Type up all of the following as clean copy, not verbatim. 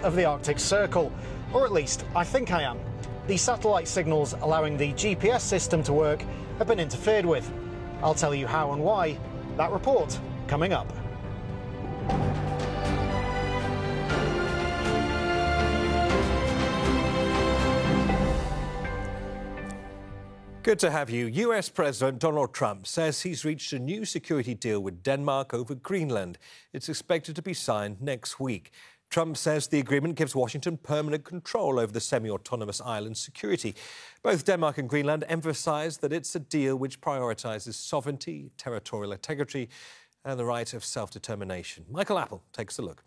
of the Arctic Circle. Or at least, I think I am. The satellite signals allowing the GPS system to work have been interfered with. I'll tell you how and why. That report coming up. Good to have you. US President Donald Trump says he's reached a new security deal with Denmark over Greenland. It's expected to be signed next week. Trump says the agreement gives Washington permanent control over the semi-autonomous island's security. Both Denmark and Greenland emphasise that it's a deal which prioritises sovereignty, territorial integrity and the right of self-determination. Michael Apple takes a look.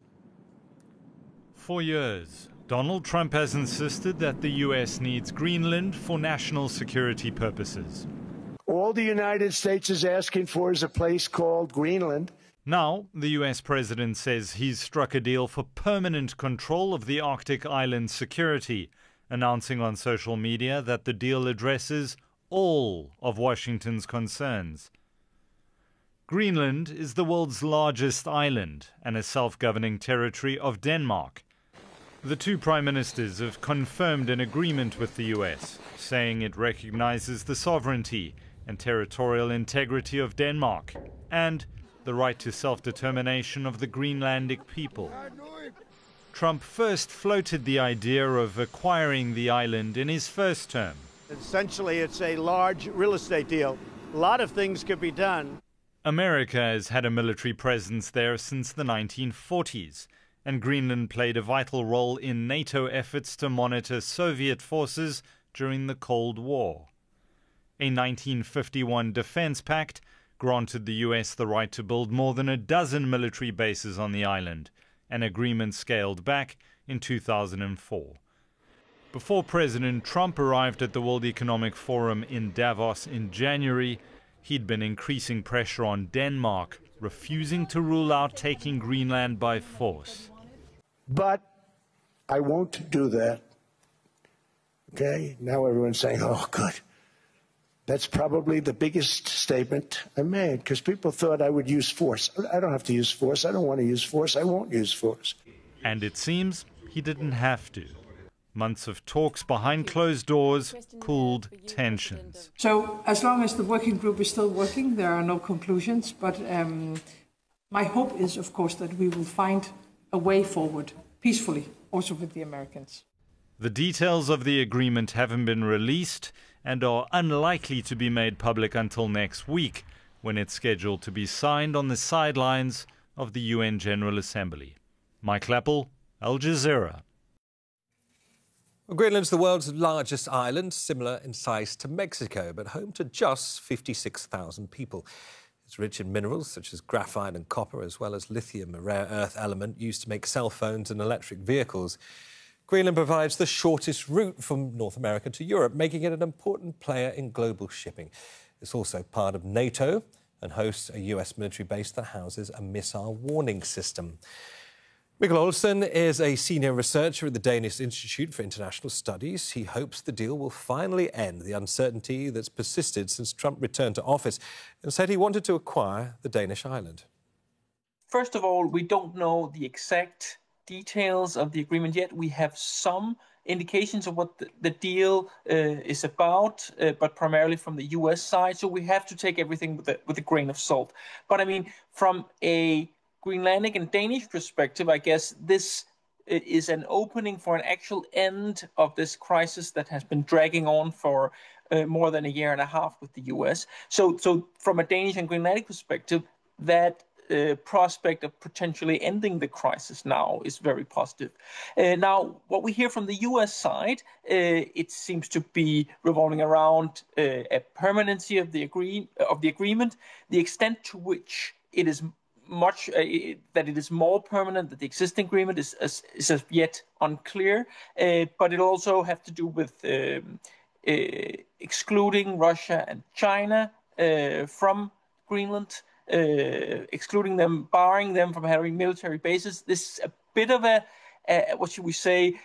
For years, Donald Trump has insisted that the U.S. needs Greenland for national security purposes. All the United States is asking for is a place called Greenland. Now, the U.S. president says he's struck a deal for permanent control of the Arctic island's security, announcing on social media that the deal addresses all of Washington's concerns. Greenland is the world's largest island and a self-governing territory of Denmark. The two prime ministers have confirmed an agreement with the U.S., saying it recognizes the sovereignty and territorial integrity of Denmark and the right to self-determination of the Greenlandic people. Trump first floated the idea of acquiring the island in his first term. Essentially, it's a large real estate deal. A lot of things could be done. America has had a military presence there since the 1940s. And Greenland played a vital role in NATO efforts to monitor Soviet forces during the Cold War. A 1951 defense pact granted the US the right to build more than a dozen military bases on the island, an agreement scaled back in 2004. Before President Trump arrived at the World Economic Forum in Davos in January, he'd been increasing pressure on Denmark, refusing to rule out taking Greenland by force. But I won't do that. Okay? Now everyone's saying, oh, good. That's probably the biggest statement I made, because people thought I would use force. I don't have to use force. I don't want to use force. I won't use force. And it seems he didn't have to. Months of talks behind closed doors cooled tensions. So as long as the working group is still working, there are no conclusions. But my hope is, of course, that we will find a way forward peacefully, also with the Americans. The details of the agreement haven't been released and are unlikely to be made public until next week, when it's scheduled to be signed on the sidelines of the UN General Assembly. Michael Apple, Al Jazeera. Well, Greenland's the world's largest island, similar in size to Mexico, but home to just 56,000 people. It's rich in minerals such as graphite and copper, as well as lithium, a rare earth element used to make cell phones and electric vehicles. Greenland provides the shortest route from North America to Europe, making it an important player in global shipping. It's also part of NATO and hosts a US military base that houses a missile warning system. Mikkel Olsen is a senior researcher at the Danish Institute for International Studies. He hopes the deal will finally end the uncertainty that's persisted since Trump returned to office and said he wanted to acquire the Danish island. First of all, we don't know the exact details of the agreement yet. We have some indications of what the deal is about, but primarily from the U.S. side. So we have to take everything with a grain of salt. But I mean, from a Greenlandic and Danish perspective, I guess this is an opening for an actual end of this crisis that has been dragging on for more than a year and a half with the U.S. So from a Danish and Greenlandic perspective, that prospect of potentially ending the crisis now is very positive. Now, what we hear from the U.S. side, it seems to be revolving around a permanency of the agreement, the extent to which it is that it is more permanent than the existing agreement is as yet unclear, but it also have to do with excluding Russia and China from Greenland, excluding them, barring them from having military bases. This is a bit of a what should we say,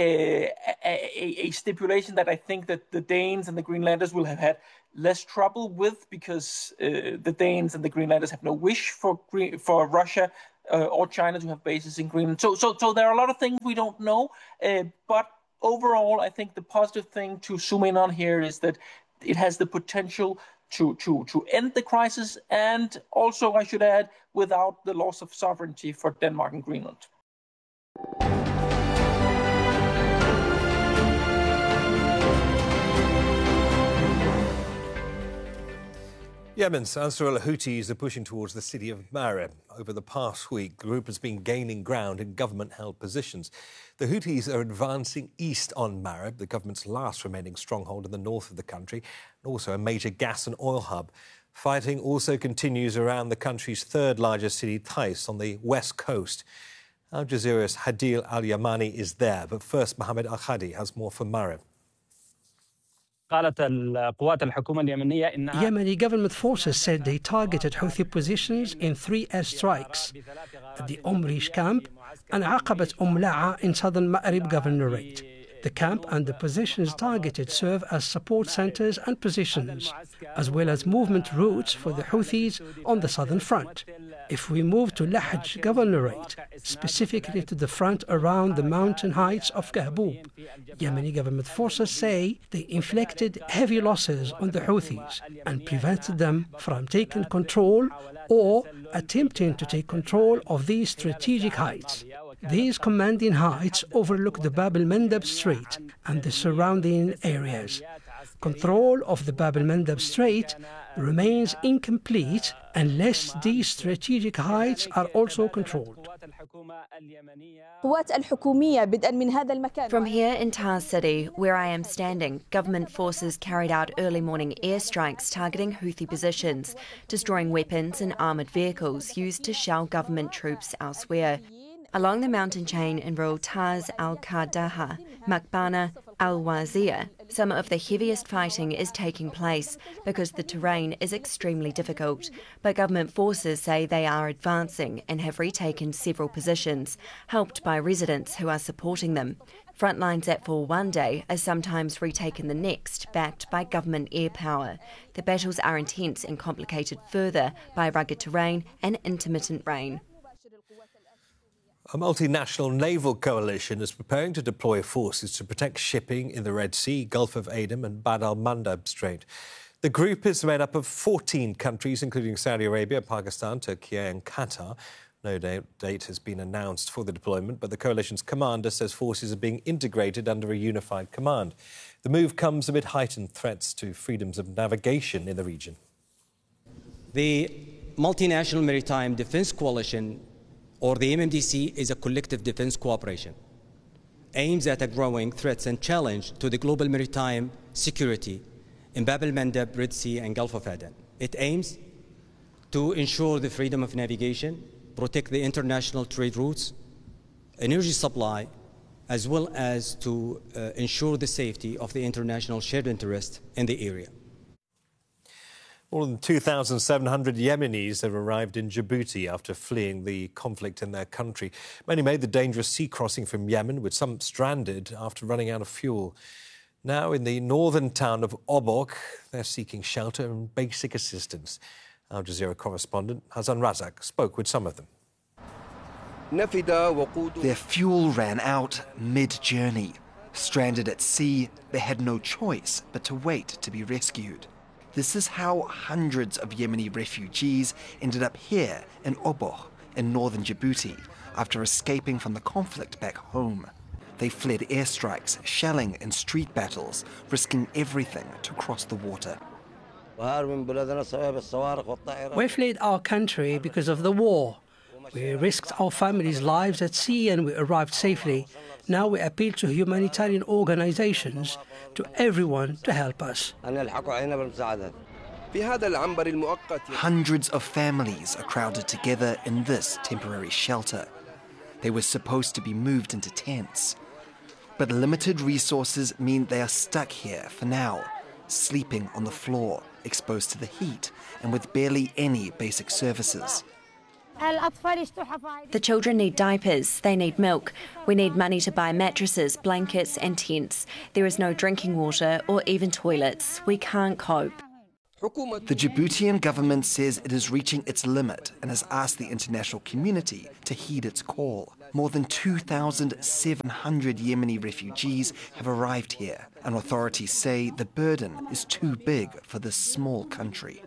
a stipulation that I think that the Danes and the Greenlanders will have had less trouble with, because the Danes and the Greenlanders have no wish for Russia or China to have bases in Greenland. So there are a lot of things we don't know, but overall, I think the positive thing to zoom in on here is that it has the potential to end the crisis, and also, I should add, without the loss of sovereignty for Denmark and Greenland. Yemen's Ansar al-Houthis are pushing towards the city of Marib. Over the past week, the group has been gaining ground in government-held positions. The Houthis are advancing east on Marib, the government's last remaining stronghold in the north of the country, and also a major gas and oil hub. Fighting also continues around the country's third-largest city, Taiz, on the west coast. Al Jazeera's Hadil Al-Yamani is there, but first, Mohammed Al-Khadi has more from Marib. Yemeni government forces said they targeted Houthi positions in 3 airstrikes at the Omrish camp and Aqabat La'a in southern Ma'rib governorate. The camp and the positions targeted serve as support centers and positions, as well as movement routes for the Houthis on the southern front. If we move to Lahj governorate, specifically to the front around the mountain heights of Kahbub, Yemeni government forces say they inflicted heavy losses on the Houthis and prevented them from taking control or attempting to take control of these strategic heights. These commanding heights overlook the Bab el-Mandab Strait and the surrounding areas. Control of the Bab el-Mandab Strait remains incomplete unless these strategic heights are also controlled. From here in Taiz City, where I am standing, government forces carried out early morning airstrikes targeting Houthi positions, destroying weapons and armoured vehicles used to shell government troops elsewhere. Along the mountain chain in rural Taiz al-Qardaha, Makbana, al-Wazir, some of the heaviest fighting is taking place because the terrain is extremely difficult. But government forces say they are advancing and have retaken several positions, helped by residents who are supporting them. Front lines that fall one day are sometimes retaken the next, backed by government air power. The battles are intense and complicated further by rugged terrain and intermittent rain. A multinational naval coalition is preparing to deploy forces to protect shipping in the Red Sea, Gulf of Aden and Bab al-Mandab Strait. The group is made up of 14 countries, including Saudi Arabia, Pakistan, Turkey and Qatar. No date has been announced for the deployment, but the coalition's commander says forces are being integrated under a unified command. The move comes amid heightened threats to freedoms of navigation in the region. The Multinational Maritime Defence Coalition, or the MMDC, is a collective defense cooperation, aims at a growing threats and challenge to the global maritime security in Bab el-Mandab, Red Sea and Gulf of Aden. It aims to ensure the freedom of navigation, protect the international trade routes, energy supply, as well as to ensure the safety of the international shared interest in the area. More than 2,700 Yemenis have arrived in Djibouti after fleeing the conflict in their country. Many made the dangerous sea crossing from Yemen, with some stranded after running out of fuel. Now, in the northern town of Obok, they're seeking shelter and basic assistance. Al Jazeera correspondent Hassan Razak spoke with some of them. Their fuel ran out mid-journey. Stranded at sea, they had no choice but to wait to be rescued. This is how hundreds of Yemeni refugees ended up here in Obok, in northern Djibouti, after escaping from the conflict back home. They fled airstrikes, shelling and street battles, risking everything to cross the water. We fled our country because of the war. We risked our families' lives at sea and we arrived safely. Now we appeal to humanitarian organizations, to everyone to help us. Hundreds of families are crowded together in this temporary shelter. They were supposed to be moved into tents. But limited resources mean they are stuck here for now, sleeping on the floor, exposed to the heat and with barely any basic services. The children need diapers, they need milk. We need money to buy mattresses, blankets and tents. There is no drinking water or even toilets. We can't cope. The Djiboutian government says it is reaching its limit and has asked the international community to heed its call. More than 2,700 Yemeni refugees have arrived here, and authorities say the burden is too big for this small country.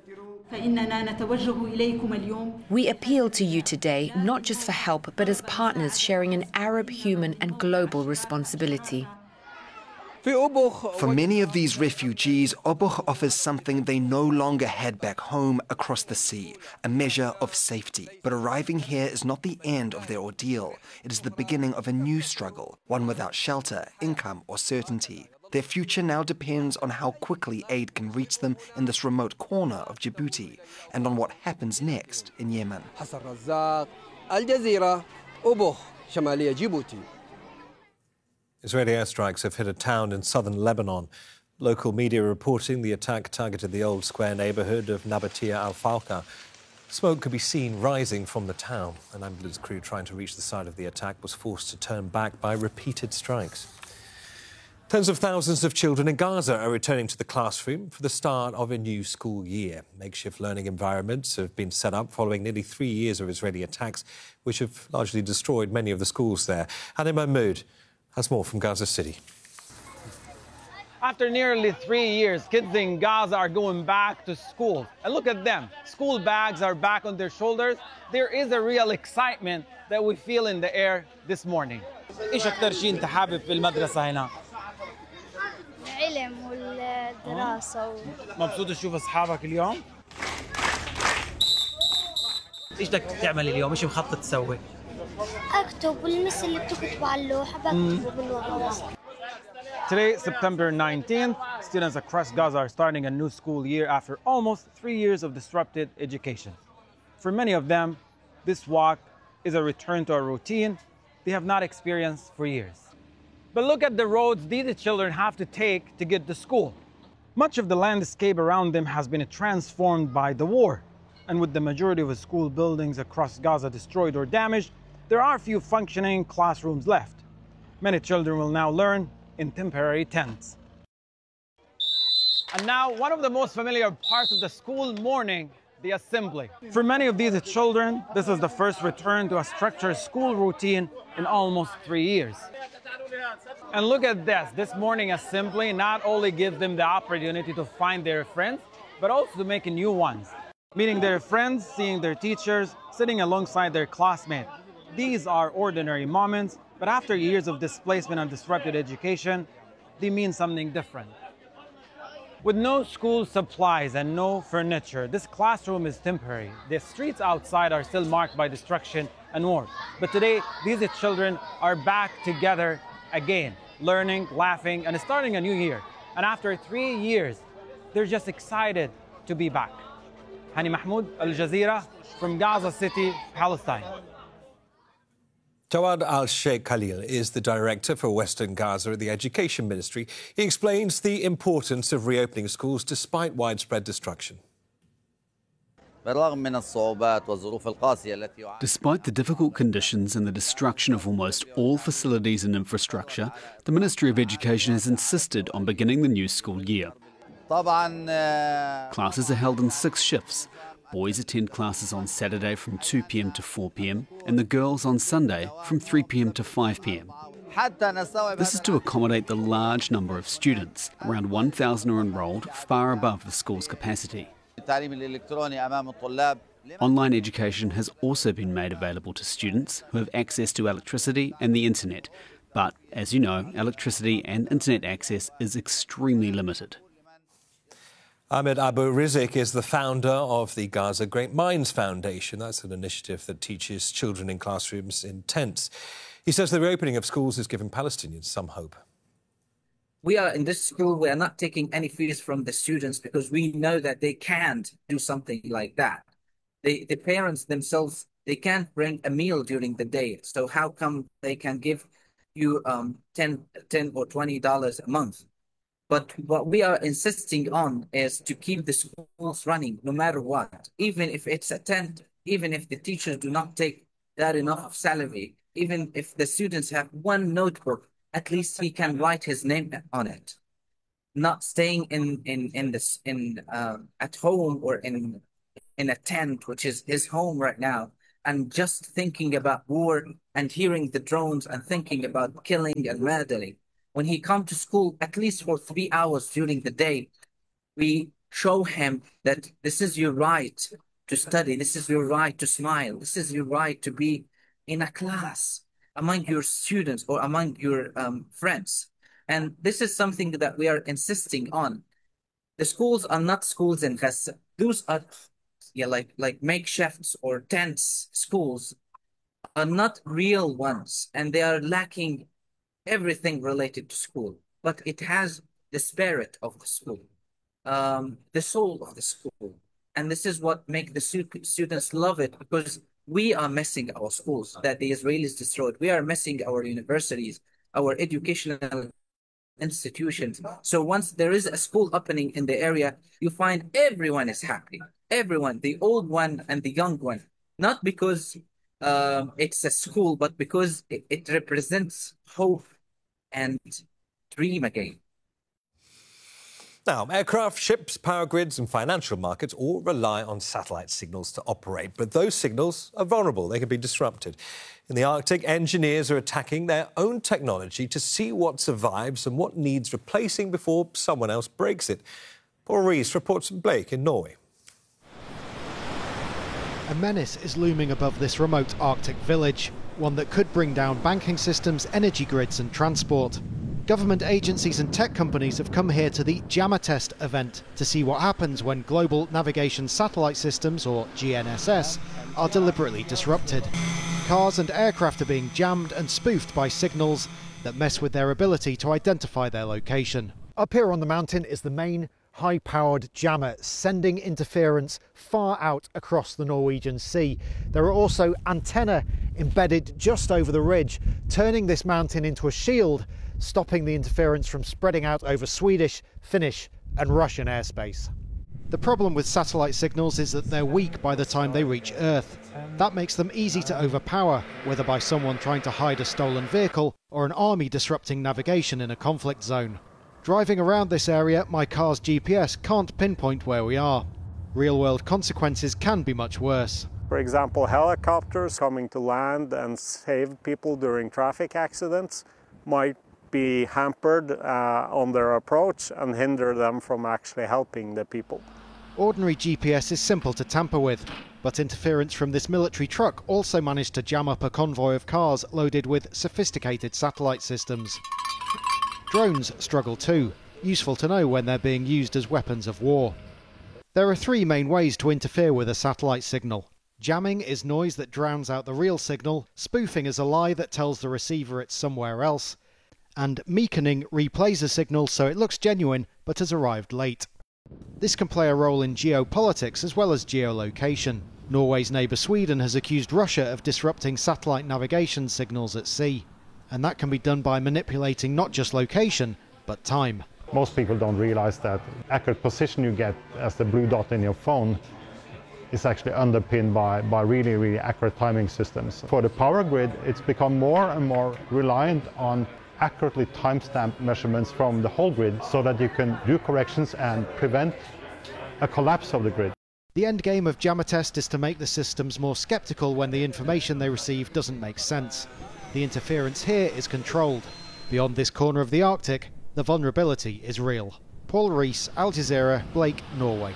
We appeal to you today not just for help, but as partners sharing an Arab, human and global responsibility. For many of these refugees, Obuch offers something they no longer had back home across the sea, a measure of safety. But arriving here is not the end of their ordeal. It is the beginning of a new struggle, one without shelter, income or certainty. Their future now depends on how quickly aid can reach them in this remote corner of Djibouti and on what happens next in Yemen. Israeli airstrikes have hit a town in southern Lebanon. Local media reporting the attack targeted the old square neighbourhood of Nabatia al-Falqa. Smoke could be seen rising from the town. An ambulance crew trying to reach the site of the attack was forced to turn back by repeated strikes. Tens of thousands of children in Gaza are returning to the classroom for the start of a new school year. Makeshift learning environments have been set up following nearly 3 years of Israeli attacks, which have largely destroyed many of the schools there. Hanim Mahmoud has more from Gaza City. After nearly 3 years, kids in Gaza are going back to school. And look at them. School bags are back on their shoulders. There is a real excitement that we feel in the air this morning. إيش أكتر شيء أنت حابب في المدرسة هنا؟ العلم والدراسة. مبسوط تشوف أصحابك اليوم؟ إيش بدك تعمل اليوم؟ إيش مخطط تسوي؟ أكتب والمثل اللي بتكتبه على اللوحة بكتبه بالورقة. Today, September 19th, students across Gaza are starting a new school year after almost 3 years of disrupted education. For many of them, this walk is a return to a routine they have not experienced for years. But look at the roads these children have to take to get to school. Much of the landscape around them has been transformed by the war. And with the majority of the school buildings across Gaza destroyed or damaged, there are few functioning classrooms left. Many children will now learn in temporary tents. And now, one of the most familiar parts of the school morning, the assembly. For many of these children, this is the first return to a structured school routine in almost 3 years. And look at this morning assembly not only gives them the opportunity to find their friends, but also to make new ones. Meeting their friends, seeing their teachers, sitting alongside their classmates. These are ordinary moments, but after years of displacement and disrupted education, they mean something different. With no school supplies and no furniture, this classroom is temporary. The streets outside are still marked by destruction and war. But today, these children are back together again, learning, laughing, and starting a new year. And after 3 years, they're just excited to be back. Hani Mahmoud, Al Jazeera, from Gaza City, Palestine. Jawad Al-Sheikh Khalil is the director for Western Gaza at the Education Ministry. He explains the importance of reopening schools despite widespread destruction. Despite the difficult conditions and the destruction of almost all facilities and infrastructure, the Ministry of Education has insisted on beginning the new school year. Classes are held in 6 shifts. Boys attend classes on Saturday from 2 p.m. to 4 p.m. and the girls on Sunday from 3 p.m. to 5 p.m. This is to accommodate the large number of students. Around 1,000 are enrolled, far above the school's capacity. Online education has also been made available to students who have access to electricity and the internet. But, as you know, electricity and internet access is extremely limited. Ahmed Abu Rizik is the founder of the Gaza Great Minds Foundation. That's an initiative that teaches children in classrooms in tents. He says the reopening of schools is giving Palestinians some hope. We are in this school, we are not taking any fees from the students because we know that they can't do something like that. The parents themselves, they can't bring a meal during the day. So how come they can give you $10 or $20 a month? But what we are insisting on is to keep the schools running no matter what. Even if it's a tent, even if the teachers do not take that enough of salary, even if the students have one notebook, at least he can write his name on it. not staying at home or in a tent, which is his home right now, and just thinking about war and hearing the drones and thinking about killing and murdering. When he comes to school, at least for 3 hours during the day, we show him that this is your right to study, this is your right to smile, this is your right to be in a class among your students or among your friends. And this is something that we are insisting on. The schools are not schools in Gaza. Those are like makeshifts or tents schools, are not real ones, and they are lacking everything related to school. But it has the spirit of the school, the soul of the school. And this is what makes the students love it, because we are missing our schools that the Israelis destroyed. We are missing our universities, our educational institutions. So once there is a school opening in the area, you find everyone is happy. Everyone, the old one and the young one. Not because it's a school, but because it represents hope and dream again. Now, aircraft, ships, power grids and financial markets all rely on satellite signals to operate, but those signals are vulnerable. They can be disrupted. In the Arctic, engineers are attacking their own technology to see what survives and what needs replacing before someone else breaks it. Paul Rees reports from Blake in Norway. A menace is looming above this remote Arctic village, one that could bring down banking systems, energy grids and transport. Government agencies and tech companies have come here to the JAMA-test event to see what happens when global navigation satellite systems, or GNSS, are deliberately disrupted. Cars and aircraft are being jammed and spoofed by signals that mess with their ability to identify their location. Up here on the mountain is the main high-powered jammer, sending interference far out across the Norwegian Sea. There are also antennae embedded just over the ridge, turning this mountain into a shield, stopping the interference from spreading out over Swedish, Finnish and Russian airspace. The problem with satellite signals is that they're weak by the time they reach Earth. That makes them easy to overpower, whether by someone trying to hide a stolen vehicle or an army disrupting navigation in a conflict zone. Driving around this area, my car's GPS can't pinpoint where we are. Real-world consequences can be much worse. For example, helicopters coming to land and save people during traffic accidents might be hampered on their approach and hinder them from actually helping the people. Ordinary GPS is simple to tamper with, but interference from this military truck also managed to jam up a convoy of cars loaded with sophisticated satellite systems. Drones struggle too, useful to know when they're being used as weapons of war. There are three main ways to interfere with a satellite signal. Jamming is noise that drowns out the real signal, spoofing is a lie that tells the receiver it's somewhere else, and meakening replays a signal so it looks genuine but has arrived late. This can play a role in geopolitics as well as geolocation. Norway's neighbour Sweden has accused Russia of disrupting satellite navigation signals at sea, and that can be done by manipulating not just location, but time. Most people don't realize that accurate position you get as the blue dot in your phone is actually underpinned by really, really accurate timing systems. For the power grid, it's become more and more reliant on accurately timestamp measurements from the whole grid so that you can do corrections and prevent a collapse of the grid. The end game of JAMA-test is to make the systems more sceptical when the information they receive doesn't make sense. The interference here is controlled. Beyond this corner of the Arctic, the vulnerability is real. Paul Rees, Al Jazeera, Blake, Norway.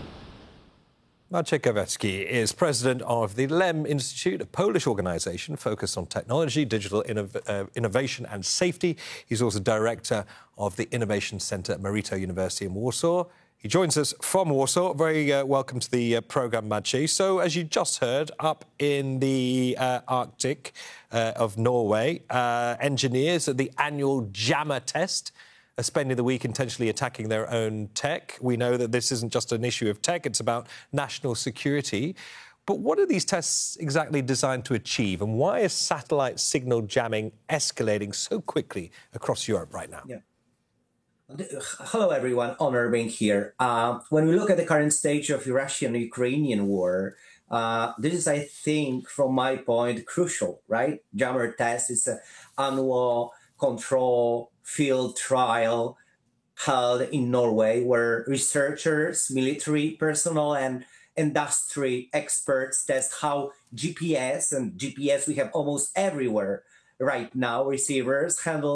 Maciej Kawecki is president of the LEM Institute, a Polish organisation focused on technology, digital innovation and safety. He's also director of the Innovation Centre at Marito University in Warsaw. He joins us from Warsaw. Very welcome to the programme, Maciej. So, as you just heard, up in the Arctic of Norway, engineers at the annual JAMA-test are spending the week intentionally attacking their own tech. We know that this isn't just an issue of tech, it's about national security. But what are these tests exactly designed to achieve, and why is satellite signal jamming escalating so quickly across Europe right now? Yeah. Hello, everyone. Honor being here. When we look at the current stage of the Russian-Ukrainian war, this is, I think, from my point, crucial, right? JAMA test is an annual control field trial held in Norway, where researchers, military personnel, and industry experts test how GPS we have almost everywhere right now, receivers handle